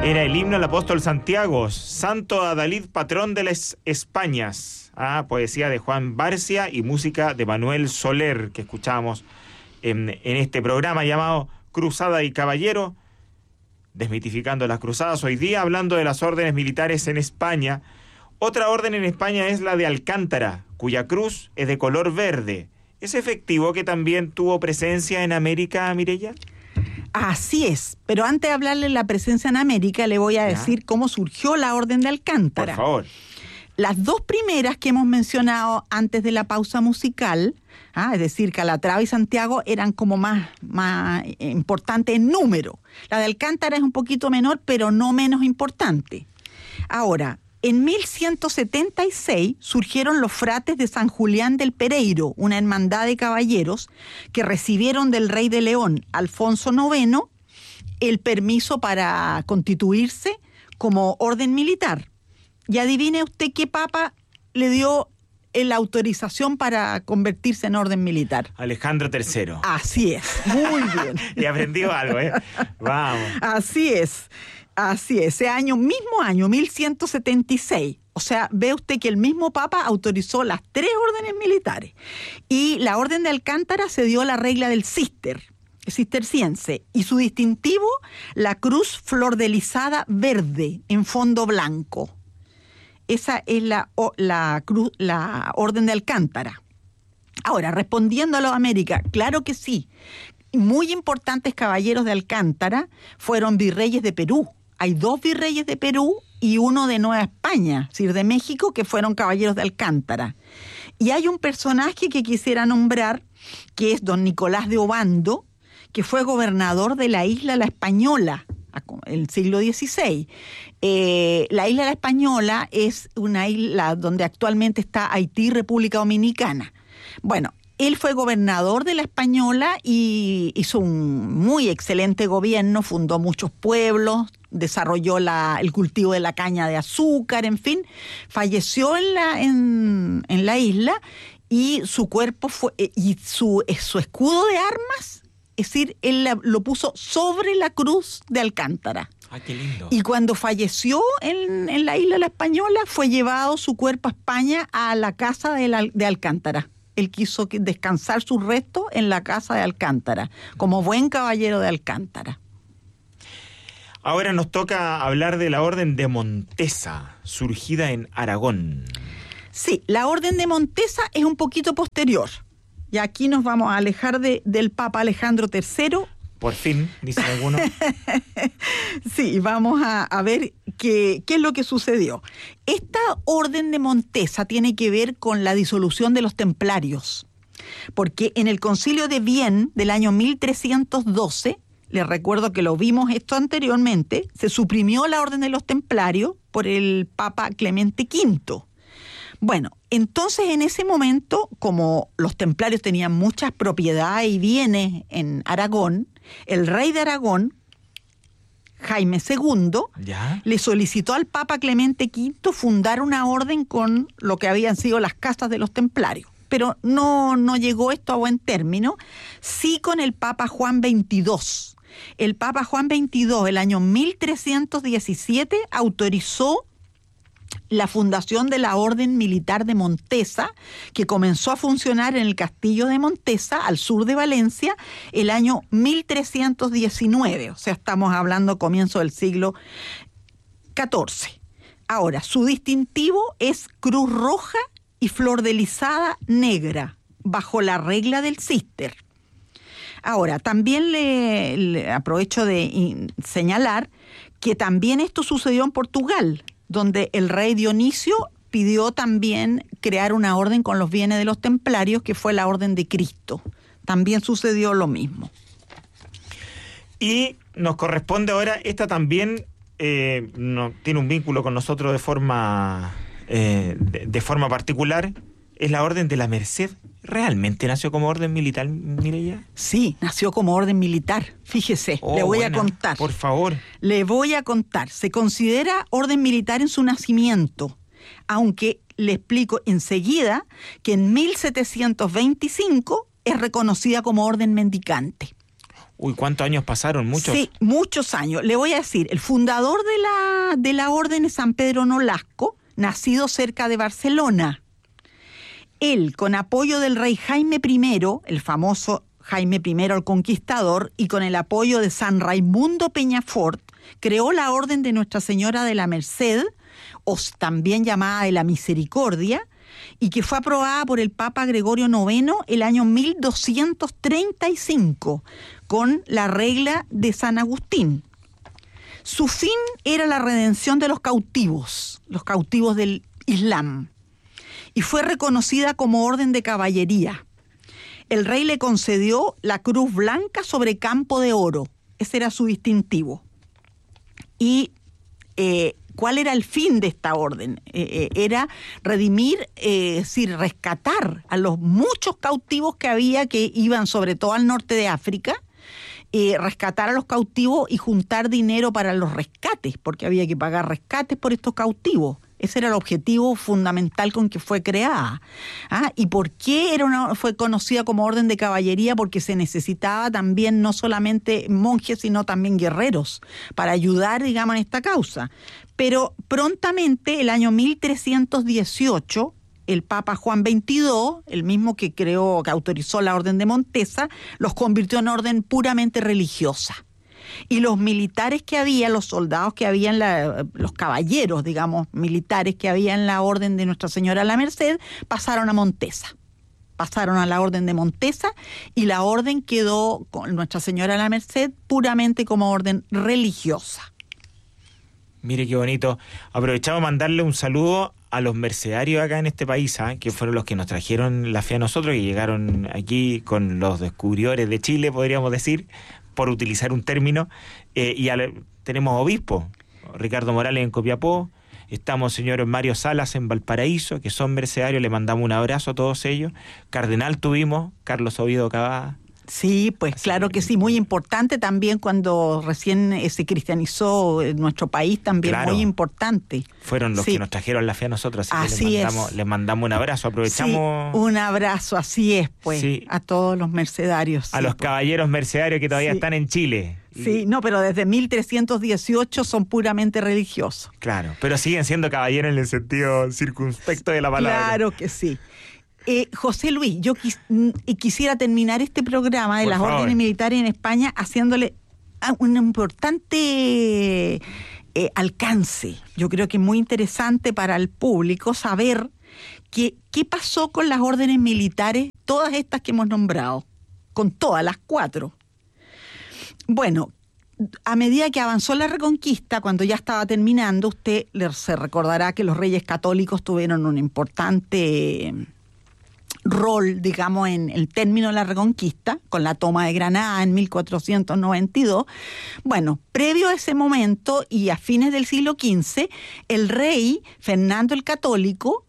Era el himno al apóstol Santiago, Santo Adalid, patrón de las Españas. Poesía de Juan Barcia y música de Manuel Soler, que escuchábamos en este programa llamado Cruzada y Caballero, desmitificando las cruzadas. Hoy día hablando de las órdenes militares en España. Otra orden en España es la de Alcántara, cuya cruz es de color verde. ¿Es efectivo que también tuvo presencia en América, Mireya? Así es, pero antes de hablarle de la presencia en América, le voy a decir cómo surgió la Orden de Alcántara. Por favor. Las dos primeras que hemos mencionado antes de la pausa musical, es decir, Calatrava y Santiago, eran como más importantes en número. La de Alcántara es un poquito menor, pero no menos importante. Ahora, en 1176 surgieron los frates de San Julián del Pereiro, una hermandad de caballeros que recibieron del rey de León, Alfonso IX, el permiso para constituirse como orden militar. Y adivine usted qué papa le dio la autorización para convertirse en orden militar. Alejandro III. Así es, muy bien. Y aprendió algo, Vamos. Así es, ese mismo año, 1176. O sea, ve usted que el mismo Papa autorizó las 3 órdenes militares. Y la Orden de Alcántara se dio la regla del cisterciense. Y su distintivo, la cruz flordelizada verde en fondo blanco. Esa es la Orden de Alcántara. Ahora, respondiendo a los Américas, claro que sí. Muy importantes caballeros de Alcántara fueron virreyes de Perú. Hay 2 virreyes de Perú y uno de Nueva España, es decir, de México, que fueron caballeros de Alcántara. Y hay un personaje que quisiera nombrar, que es don Nicolás de Obando, que fue gobernador de la isla La Española, en el siglo XVI. La isla La Española es una isla donde actualmente está Haití, República Dominicana. Bueno, él fue gobernador de La Española y hizo un muy excelente gobierno, fundó muchos pueblos, desarrolló el cultivo de la caña de azúcar, en fin. Falleció en la isla y su cuerpo fue y su escudo de armas, es decir, él lo puso sobre la cruz de Alcántara. Qué lindo. Y cuando falleció en la isla La Española, fue llevado su cuerpo a España a la casa de Alcántara. Él quiso descansar sus restos en la casa de Alcántara, como buen caballero de Alcántara. Ahora nos toca hablar de la Orden de Montesa, surgida en Aragón. Sí, la Orden de Montesa es un poquito posterior. Y aquí nos vamos a alejar del Papa Alejandro III. Por fin, dicen algunos. Sí, vamos a ver qué es lo que sucedió. Esta Orden de Montesa tiene que ver con la disolución de los templarios, porque en el Concilio de Vienne del año 1312, les recuerdo que lo vimos esto anteriormente, se suprimió la Orden de los Templarios por el Papa Clemente V. Bueno, entonces en ese momento, como los templarios tenían muchas propiedades y bienes en Aragón, el rey de Aragón, Jaime II, le solicitó al Papa Clemente V fundar una orden con lo que habían sido las casas de los templarios. Pero no llegó esto a buen término, sí con el Papa Juan XXII. El Papa Juan XXII, el año 1317, autorizó la fundación de la Orden Militar de Montesa, que comenzó a funcionar en el Castillo de Montesa, al sur de Valencia, el año 1319. O sea, estamos hablando comienzo del siglo XIV. Ahora, su distintivo es cruz roja y flordelizada negra, bajo la regla del cister. Ahora, también le aprovecho de señalar que también esto sucedió en Portugal, donde el rey Dionisio pidió también crear una orden con los bienes de los templarios, que fue la Orden de Cristo. También sucedió lo mismo. Y nos corresponde ahora, esta también no, tiene un vínculo con nosotros de forma particular, es la Orden de la Merced. ¿Realmente nació como orden militar, Mireya? Sí, nació como orden militar. Fíjese, le voy a contar. Por favor. Le voy a contar. Se considera orden militar en su nacimiento, aunque le explico enseguida que en 1725 es reconocida como orden mendicante. Uy, ¿cuántos años pasaron? ¿Muchos? Sí, muchos años. Le voy a decir, el fundador de la orden es San Pedro Nolasco, nacido cerca de Barcelona. Él, con apoyo del rey Jaime I, el famoso Jaime I el Conquistador, y con el apoyo de San Raimundo Peñafort, creó la Orden de Nuestra Señora de la Merced, o también llamada de la Misericordia, y que fue aprobada por el Papa Gregorio IX el año 1235, con la regla de San Agustín. Su fin era la redención de los cautivos del Islam, y fue reconocida como orden de caballería. El rey le concedió la cruz blanca sobre campo de oro. Ese era su distintivo. Y ¿cuál era el fin de esta orden? Era redimir, es decir, rescatar a los muchos cautivos que había, que iban sobre todo al norte de África, rescatar a los cautivos y juntar dinero para los rescates, porque había que pagar rescates por estos cautivos. Ese era el objetivo fundamental con que fue creada. ¿Y por qué fue conocida como orden de caballería? Porque se necesitaba también no solamente monjes, sino también guerreros para ayudar, digamos, en esta causa. Pero prontamente, el año 1318, el Papa Juan XXII, el mismo que autorizó la Orden de Montesa, los convirtió en orden puramente religiosa. Y los militares que había, los soldados que había, los caballeros, digamos, militares que había en la Orden de Nuestra Señora de la Merced, pasaron a Montesa. Pasaron a la Orden de Montesa, y la orden quedó con Nuestra Señora de la Merced puramente como orden religiosa. Mire qué bonito. Aprovechamos a mandarle un saludo a los mercedarios acá en este país, que fueron los que nos trajeron la fe a nosotros, que llegaron aquí con los descubridores de Chile, podríamos decir, por utilizar un término, tenemos obispo, Ricardo Morales en Copiapó, estamos señor Mario Salas en Valparaíso, que son mercedarios, le mandamos un abrazo a todos ellos. Cardenal tuvimos, Carlos Oviedo Cavada. Sí, pues claro que sí, muy importante también cuando recién se cristianizó nuestro país, también claro, muy importante. Fueron los que nos trajeron la fe a nosotros, así que les mandamos un abrazo, aprovechamos. Sí, un abrazo, así es, pues, a todos los mercedarios. A los caballeros mercedarios que todavía están en Chile. Sí, no, pero desde 1318 son puramente religiosos. Claro, pero siguen siendo caballeros en el sentido circunspecto de la palabra. Claro que sí. José Luis, yo quisiera terminar este programa de las órdenes militares en España haciéndole un importante alcance. Yo creo que es muy interesante para el público saber qué pasó con las órdenes militares, todas estas que hemos nombrado, con todas las 4. Bueno, a medida que avanzó la Reconquista, cuando ya estaba terminando, usted se recordará que los reyes católicos tuvieron un importante rol, digamos, en el término de la Reconquista, con la toma de Granada en 1492. Bueno, previo a ese momento y a fines del siglo XV, el rey Fernando el Católico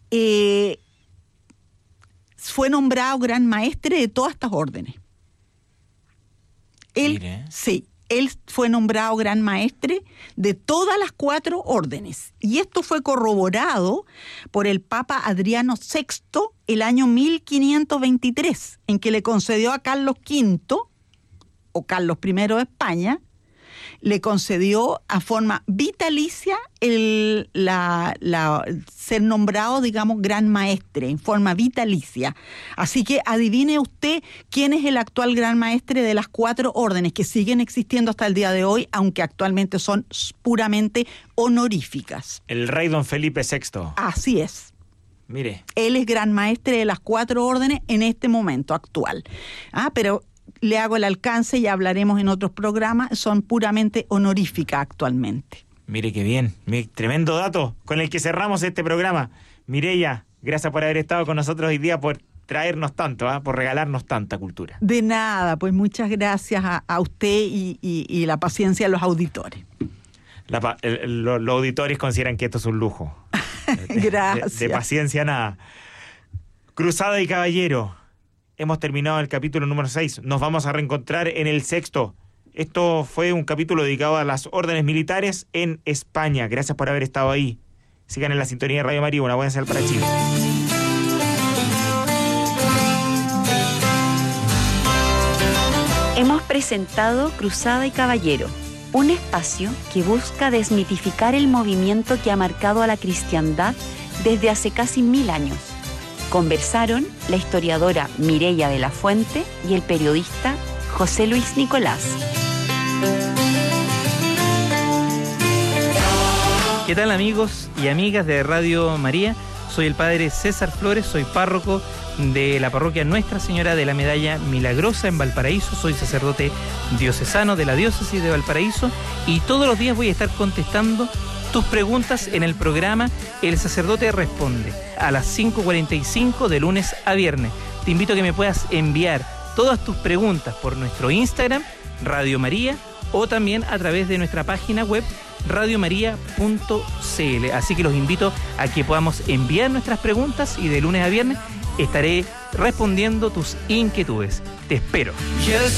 fue nombrado gran maestre de todas estas órdenes. Él fue nombrado gran maestre de todas las 4 órdenes. Y esto fue corroborado por el Papa Adriano VI el año 1523, en que le concedió a Carlos V, o Carlos I de España, le concedió a forma vitalicia ser nombrado, digamos, gran maestre, en forma vitalicia. Así que adivine usted quién es el actual gran maestre de las 4 órdenes que siguen existiendo hasta el día de hoy, aunque actualmente son puramente honoríficas. El rey don Felipe VI. Así es. Mire. Él es gran maestre de las 4 órdenes en este momento actual. Pero le hago el alcance, y hablaremos en otros programas, son puramente honoríficas actualmente. Mire qué bien, tremendo dato con el que cerramos este programa. Mireya, gracias por haber estado con nosotros hoy día, por traernos tanto, por regalarnos tanta cultura. De nada, pues muchas gracias a usted y la paciencia de los auditores. Los auditores consideran que esto es un lujo. Gracias. De paciencia nada. Cruzada y caballero. Hemos terminado el capítulo número 6. Nos vamos a reencontrar en el 6º. Esto fue un capítulo dedicado a las órdenes militares en España. Gracias por haber estado ahí. Sigan en la sintonía de Radio María. Una buena señal para Chile. Hemos presentado Cruzada y Caballero, un espacio que busca desmitificar el movimiento que ha marcado a la cristiandad desde hace casi 1000 años. Conversaron la historiadora Mireya de la Fuente y el periodista José Luis Nicolás. ¿Qué tal, amigos y amigas de Radio María? Soy el padre César Flores, soy párroco de la parroquia Nuestra Señora de la Medalla Milagrosa en Valparaíso. Soy sacerdote diocesano de la diócesis de Valparaíso y todos los días voy a estar contestando tus preguntas en el programa El Sacerdote Responde a las 5:45 de lunes a viernes. Te invito a que me puedas enviar todas tus preguntas por nuestro Instagram, Radio María, o también a través de nuestra página web radiomaria.cl. Así que los invito a que podamos enviar nuestras preguntas y de lunes a viernes estaré respondiendo tus inquietudes. Te espero. Yes,